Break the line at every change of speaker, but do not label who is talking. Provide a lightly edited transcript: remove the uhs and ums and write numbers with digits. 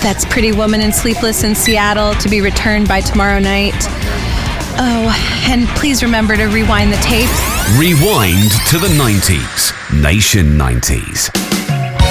That's Pretty Woman and Sleepless in Seattle, to be returned by tomorrow night. Oh, and please remember to rewind the tape.
Rewind to the 90s. Nation 90s.